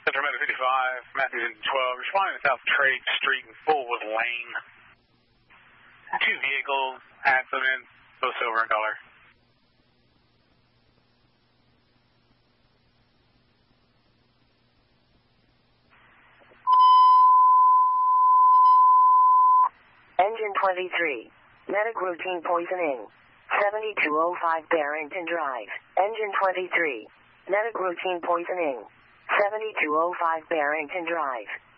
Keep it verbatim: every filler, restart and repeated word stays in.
Central Meadow fifty-five, Matthews twelve, responding to South Trade Street and Fullwood Lane. Two vehicles, accident, both silver in color. Engine twenty-three, medic routine poisoning. seventy-two oh five Barrington Drive. Engine twenty-three, medic routine poisoning. seventy-two oh five Barrington Drive.